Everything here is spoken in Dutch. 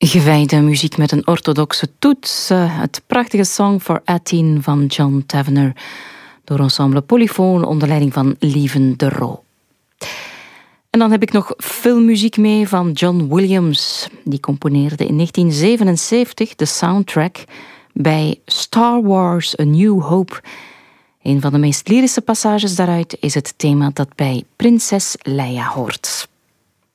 Gewijde muziek met een orthodoxe toets. Het prachtige Song for 18 van John Tavener. Door ensemble Polyfoon onder leiding van Lieven de Roo. En dan heb ik nog filmmuziek mee van John Williams. Die componeerde in 1977 de soundtrack bij Star Wars A New Hope. Een van de meest lyrische passages daaruit is het thema dat bij prinses Leia hoort.